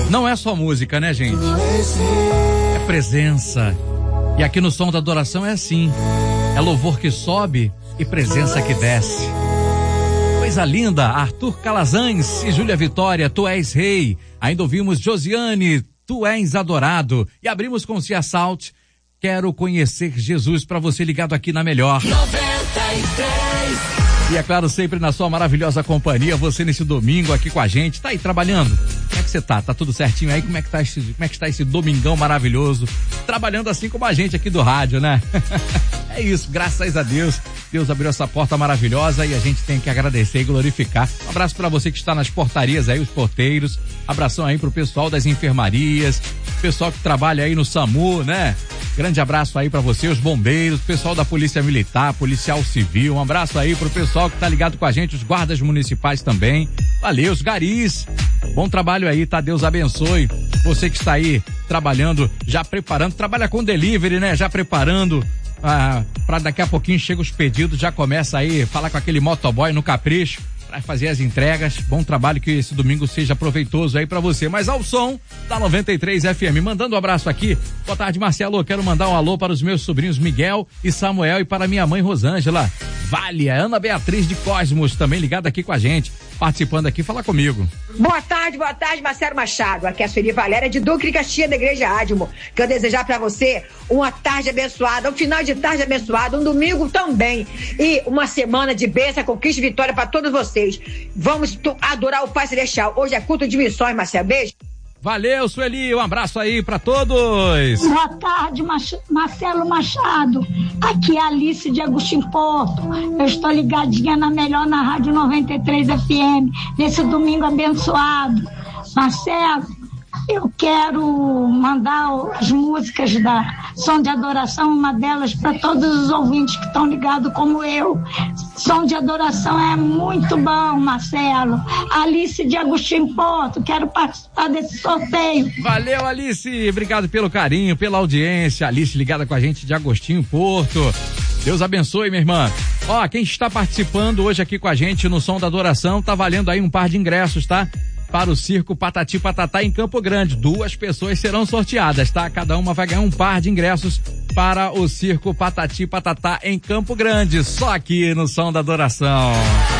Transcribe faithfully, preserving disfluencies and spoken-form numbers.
Não é só música, né, gente? É presença. E aqui no Som da Adoração é assim. É louvor que sobe e presença que desce. Coisa linda, Arthur Calazans e Júlia Vitória, Tu És Rei. Ainda ouvimos Josiane, Tu És Adorado. E abrimos com Cia Salt, Quero Conhecer Jesus, para você ligado aqui na Melhor. noventa e três. E é claro, sempre na sua maravilhosa companhia, você nesse domingo aqui com a gente. Tá aí trabalhando? Como é que você tá? Tá tudo certinho aí? Como é que tá esse, como é que está esse domingão maravilhoso? Trabalhando assim como a gente aqui do rádio, né? É isso, graças a Deus. Deus abriu essa porta maravilhosa e a gente tem que agradecer e glorificar. Um abraço para você que está nas portarias aí, os porteiros. Abração aí pro pessoal das enfermarias, pessoal que trabalha aí no SAMU, né? Grande abraço aí para você, os bombeiros, pessoal da Polícia Militar, Policial Civil. Um abraço aí pro pessoal que tá ligado com a gente, os guardas municipais também. Valeu, os garis. Bom trabalho aí, tá? Deus abençoe. Você que está aí trabalhando, já preparando, trabalha com delivery, né? Já preparando ah, para daqui a pouquinho chega os pedidos, já começa aí, falar com aquele motoboy no capricho para fazer as entregas. Bom trabalho, que esse domingo seja proveitoso aí para você. Mas ao som da noventa e três F M, mandando um abraço aqui. Boa tarde, Marcelo. Quero mandar um alô para os meus sobrinhos Miguel e Samuel e para minha mãe Rosângela. Vale, a Ana Beatriz de Cosmos, também ligada aqui com a gente, participando aqui, fala comigo. Boa tarde, boa tarde, Marcelo Machado. Aqui é a Sueli Valéria de Duque e Caxias da Igreja Ádimo. Quero desejar para você uma tarde abençoada, um final de tarde abençoado, um domingo também. E uma semana de bênção, conquista e vitória para todos vocês. Vamos adorar o Pai Celestial. Hoje é culto de missões, Marcelo. Beijo. Valeu, Sueli, um abraço aí pra todos. Boa tarde, Mach- Marcelo Machado. Aqui é a Alice de Agostinho Porto. Eu estou ligadinha na Melhor, na Rádio noventa e três F M, nesse domingo abençoado. Marcelo, eu quero mandar as músicas da Som de Adoração, uma delas para todos os ouvintes que estão ligados como eu. Som de Adoração é muito bom, Marcelo. Alice de Agostinho Porto, quero participar desse sorteio. Valeu, Alice, obrigado pelo carinho, pela audiência. Alice ligada com a gente de Agostinho Porto. Deus abençoe, minha irmã. Ó, quem está participando hoje aqui com a gente no Som da Adoração, tá valendo aí um par de ingressos, tá? Para o Circo Patati Patatá em Campo Grande. Duas pessoas serão sorteadas, tá? Cada uma vai ganhar um par de ingressos para o Circo Patati Patatá em Campo Grande. Só aqui no Som da Adoração.